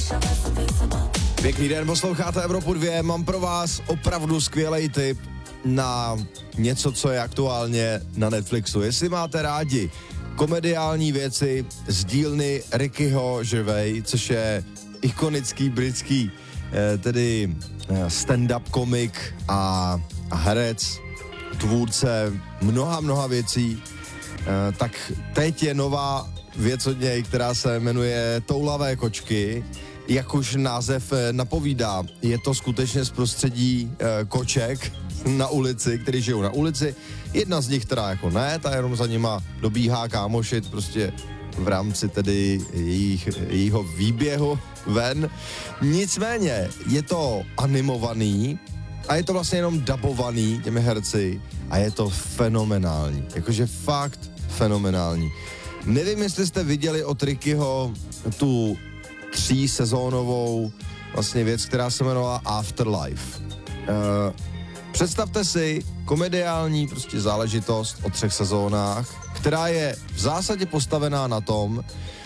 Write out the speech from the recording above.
Pěkný den, posloucháte Evropu 2, mám pro vás opravdu skvělý tip na něco, co je aktuálně na Netflixu. Jestli máte rádi komediální věci z dílny Rickyho Gervais, což je ikonický britský tedy stand-up komik a herec, tvůrce mnoha věcí, tak teď je nová věc od něj, která se jmenuje Toulavé kočky. Jak už název napovídá, je to skutečně z prostředí koček na ulici, který žijou na ulici. Jedna z nich teda jako ne, ta jenom za nima dobíhá kámošit prostě v rámci tedy jejího výběhu ven. Nicméně je to animovaný a je to vlastně jenom dabovaný těmi herci a je to fenomenální, jakože fakt fenomenální. Nevím, jestli jste viděli od Rickyho tu 3sezónovou vlastně věc, která se jmenovala Afterlife. Představte si komediální prostě záležitost o 3 sezónách, která je v zásadě postavená na tom,